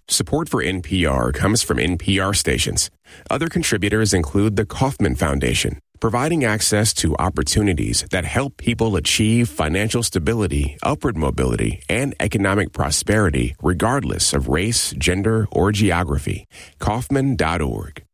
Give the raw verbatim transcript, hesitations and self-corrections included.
Support for N P R comes from N P R stations. Other contributors include the Kauffman Foundation, providing access to opportunities that help people achieve financial stability, upward mobility, and economic prosperity regardless of race, gender, or geography. Kauffman dot org.